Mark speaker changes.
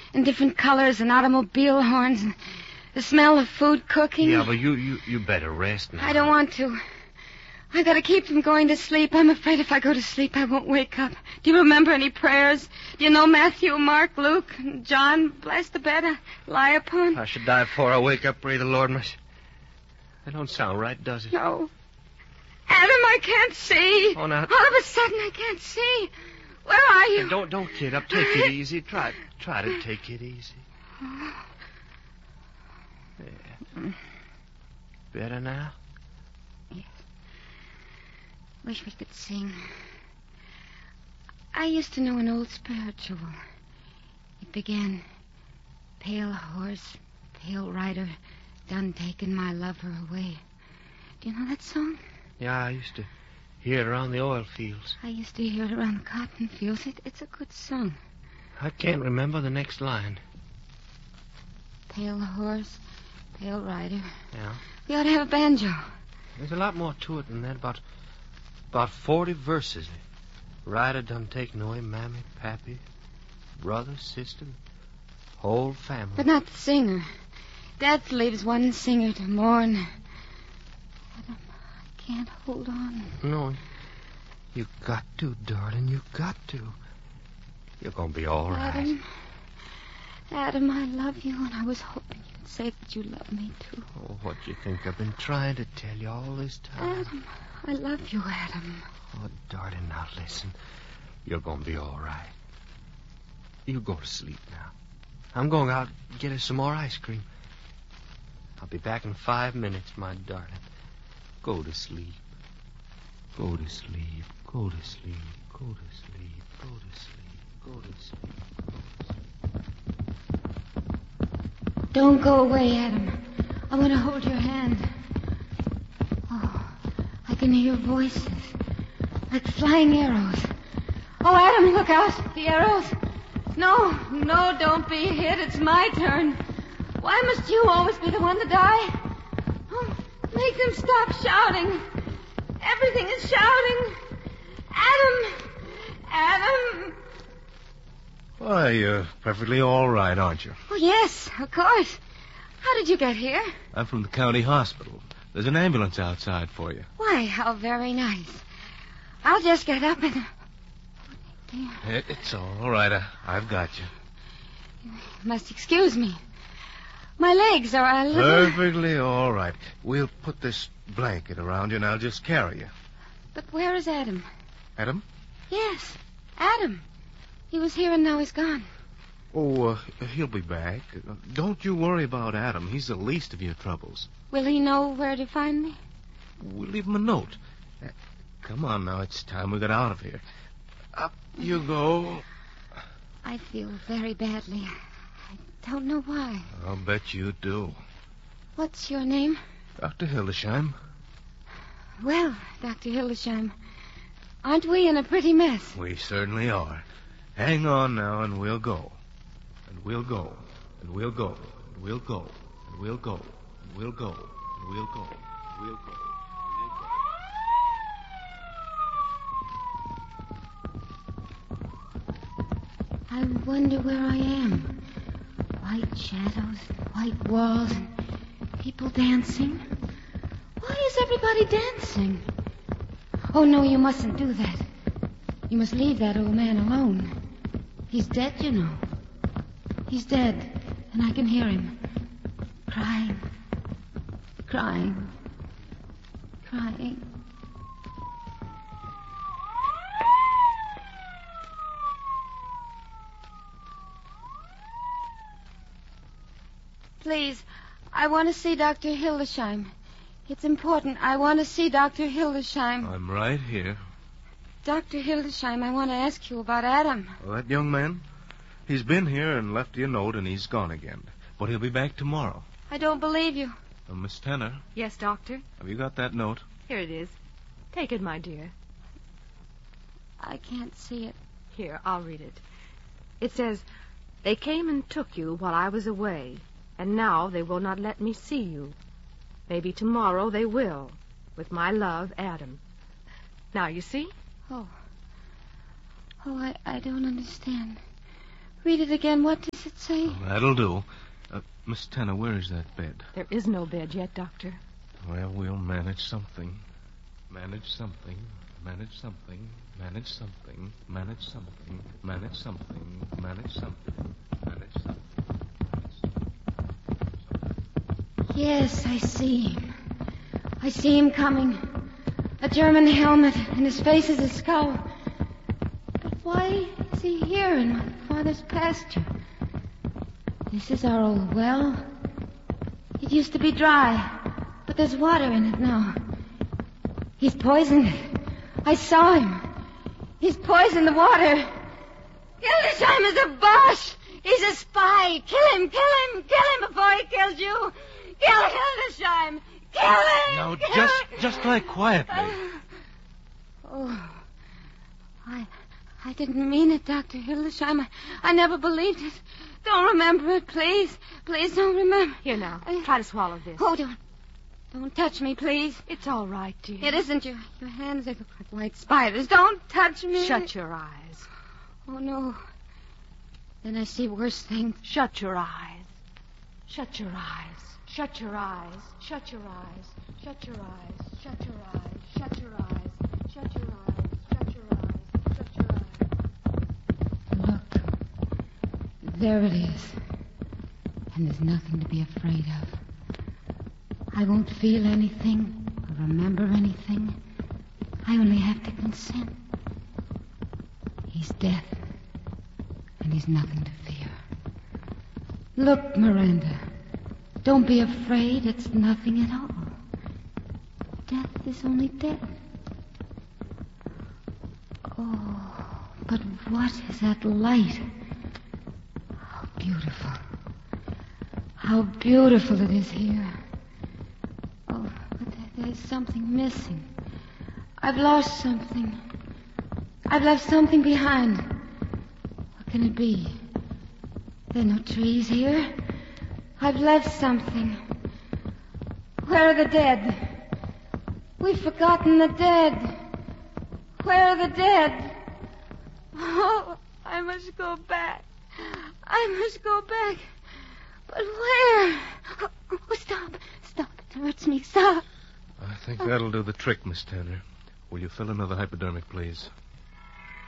Speaker 1: in different colors and automobile horns and the smell of food cooking.
Speaker 2: Yeah, but you better rest now.
Speaker 1: I don't want to. I gotta keep from going to sleep. I'm afraid if I go to sleep, I won't wake up. Do you remember any prayers? Do you know Matthew, Mark, Luke, and John? Bless the bed I lie upon.
Speaker 2: I should die before I wake up, pray the Lord, miss. That don't sound right, does it?
Speaker 1: No. Adam, I can't see.
Speaker 2: Oh, now.
Speaker 1: All of a sudden, I can't see. Where are you?
Speaker 2: Don't kid up. Take it easy. Try to take it easy. There. Better now?
Speaker 1: Yes. Wish we could sing. I used to know an old spiritual. It began, pale horse, pale rider, done taking my lover away. Do you know that song?
Speaker 2: Yeah, I used to hear it around the oil fields.
Speaker 1: I used to hear it around the cotton fields. It's a good song.
Speaker 2: I can't remember the next line.
Speaker 1: Pale horse, pale rider.
Speaker 2: Yeah.
Speaker 1: We ought to have a banjo.
Speaker 2: There's a lot more to it than that. About 40 verses. Rider done taken away mammy, pappy, brother, sister, whole family.
Speaker 1: But not the singer. Death leaves one singer to mourn. Adam, I can't hold on.
Speaker 2: No, you got to, darling. You got to. You're gonna be all right.
Speaker 1: Adam, I love you, and I was hoping you'd say that you love me, too.
Speaker 2: Oh, what do you think I've been trying to tell you all this time?
Speaker 1: Adam, I love you, Adam.
Speaker 2: Oh, darling, now listen. You're gonna be all right. You go to sleep now. I'm going out and get us some more ice cream. I'll be back in 5 minutes, my darling. Go to sleep. Go to sleep. Go to sleep. Go to sleep. Go to sleep. Go to sleep.
Speaker 1: Don't go away, Adam. I want to hold your hand. Oh, I can hear voices. Like flying arrows. Oh, Adam, look out. The arrows. No, don't be hit. It's my turn. Why must you always be the one to die? Oh, make them stop shouting. Everything is shouting. Adam.
Speaker 3: Why, you're perfectly all right, aren't you?
Speaker 1: Oh, yes, of course. How did you get here?
Speaker 3: I'm from the county hospital. There's an ambulance outside for you.
Speaker 1: Why, how very nice. I'll just get up and... Oh, dear.
Speaker 3: It's all right. I've got you.
Speaker 1: You must excuse me. My legs are a little...
Speaker 3: Perfectly all right. We'll put this blanket around you and I'll just carry you.
Speaker 1: But where is Adam?
Speaker 3: Adam?
Speaker 1: Yes, Adam. He was here and now he's gone.
Speaker 3: Oh, he'll be back. Don't you worry about Adam. He's the least of your troubles.
Speaker 1: Will he know where to find me?
Speaker 3: We'll leave him a note. Come on now, it's time we got out of here. Up you go.
Speaker 1: I feel very badly. I don't know why.
Speaker 3: I'll bet you do.
Speaker 1: What's your name?
Speaker 3: Dr. Hildesheim.
Speaker 1: Well, Dr. Hildesheim, aren't we in a pretty mess?
Speaker 3: We certainly are. Hang on now and we'll go. And we'll go. And we'll go. And we'll go. And we'll go. And we'll go. And we'll go. And we'll go.
Speaker 1: I wonder where I am. White shadows, white walls, and people dancing. Why is everybody dancing? Oh, no, you mustn't do that. You must leave that old man alone. He's dead, you know. He's dead, and I can hear him. Crying. Crying. Crying. Please, I want to see Dr. Hildesheim. It's important. I want to see Dr. Hildesheim.
Speaker 3: I'm right here.
Speaker 1: Dr. Hildesheim, I want to ask you about Adam.
Speaker 3: Well, that young man? He's been here and left you a note, and he's gone again. But he'll be back tomorrow.
Speaker 1: I don't believe you.
Speaker 3: Miss Tanner,
Speaker 4: Yes, Doctor?
Speaker 3: have you got that note?
Speaker 4: Here it is. Take it, my dear.
Speaker 1: I can't see it.
Speaker 4: Here, I'll read it. It says, "They came and took you while I was away, and now they will not let me see you. Maybe tomorrow they will. With my love, Adam." Now, you see?
Speaker 1: Oh, I don't understand. Read it again. What does it say? say?
Speaker 3: That'll do. Miss Tanner, where is that bed?
Speaker 4: There is no bed yet, Doctor.
Speaker 3: Well, we'll manage something. Manage something. Manage something. Manage something. Manage something. Manage something. Manage something. Manage something.
Speaker 1: Yes, I see him. I see him coming. A German helmet, and his face is a skull. But why is he here in my father's pasture? This is our old well. It used to be dry, but there's water in it now. He's poisoned it. I saw him. He's poisoned the water. Hildesheim is a Boche. He's a spy. Kill him, kill him, kill him before he kills you. Kill Hildesheim. Kill him.
Speaker 3: Now,
Speaker 1: kill
Speaker 3: just lie quietly.
Speaker 1: Oh, I didn't mean it, Dr. Hildesheim. I never believed it. Don't remember it, please. Please don't remember.
Speaker 4: Here now, try to swallow this.
Speaker 1: Oh, don't touch me, please.
Speaker 4: It's all right, dear.
Speaker 1: It isn't your hands. They look like white spiders. Don't touch me.
Speaker 4: Shut your eyes.
Speaker 1: Oh, no. Then I see worse things.
Speaker 4: Shut your eyes. Shut your eyes. Shut your eyes. Shut your eyes. Shut your eyes. Shut your eyes. Shut your eyes. Shut your eyes. Shut your eyes. Shut your eyes.
Speaker 1: Look. There it is. And there's nothing to be afraid of. I won't feel anything or remember anything. I only have to consent. He's death. And he's nothing to fear. Look, Miranda. Don't be afraid. It's nothing at all. Death is only death. Oh, but what is that light? How beautiful. How beautiful it is here. Oh, but there's something missing. I've lost something. I've left something behind. What can it be? There are no trees here. I've left something. Where are the dead? We've forgotten the dead. Where are the dead? Oh, I must go back. I must go back. But where? Oh, stop. Stop. It hurts me. Stop.
Speaker 3: I think that'll do the trick, Miss Tanner. Will you fill another hypodermic, please?